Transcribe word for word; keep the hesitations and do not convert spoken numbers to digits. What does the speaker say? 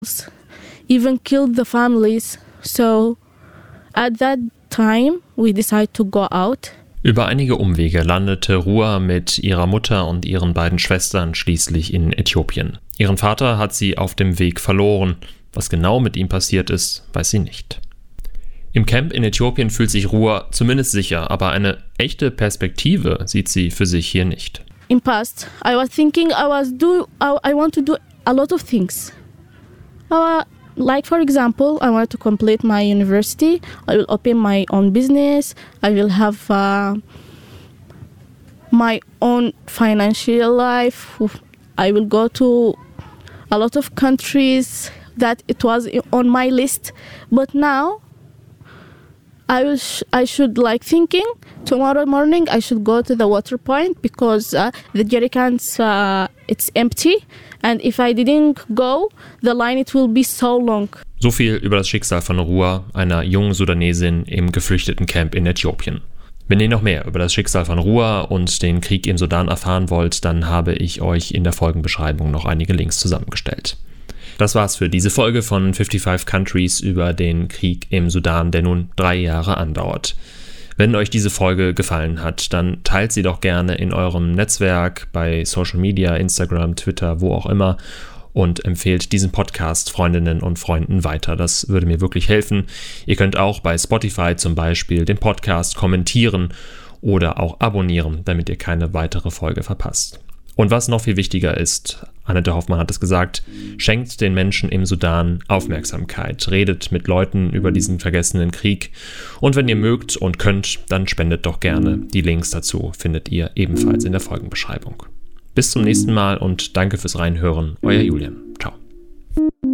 even killed the families. So at that time we decided to go out. Über einige Umwege landete Rua mit ihrer Mutter und ihren beiden Schwestern schließlich in Äthiopien. Ihren Vater hat sie auf dem Weg verloren. Was genau mit ihm passiert ist, weiß sie nicht. Im Camp in Äthiopien fühlt sich Rua zumindest sicher, aber eine echte Perspektive sieht sie für sich hier nicht. In past, I was thinking I was do I, I want to do a lot of things. Uh, like for example, I want to complete my university. I will open my own business. I will have uh, my own financial life. I will go to a lot of countries that it was on my list, but now I will sh- I should like thinking tomorrow morning I should go to the water point because uh, the jerrycans uh, it's empty, and if I didn't go, the line it will be so long. So viel über das Schicksal von Rua, einer jungen Sudanesin im Geflüchtetencamp in Äthiopien. Wenn ihr noch mehr über das Schicksal von Rua und den Krieg im Sudan erfahren wollt, dann habe ich euch in der Folgenbeschreibung noch einige Links zusammengestellt. Das war's für diese Folge von fünfundfünfzig Countries über den Krieg im Sudan, der nun drei Jahre andauert. Wenn euch diese Folge gefallen hat, dann teilt sie doch gerne in eurem Netzwerk, bei Social Media, Instagram, Twitter, wo auch immer und empfehlt diesen Podcast Freundinnen und Freunden weiter. Das würde mir wirklich helfen. Ihr könnt auch bei Spotify zum Beispiel den Podcast kommentieren oder auch abonnieren, damit ihr keine weitere Folge verpasst. Und was noch viel wichtiger ist, Annette Hoffmann hat es gesagt, schenkt den Menschen im Sudan Aufmerksamkeit, redet mit Leuten über diesen vergessenen Krieg und wenn ihr mögt und könnt, dann spendet doch gerne. Die Links dazu findet ihr ebenfalls in der Folgenbeschreibung. Bis zum nächsten Mal und danke fürs Reinhören, euer Julian. Ciao.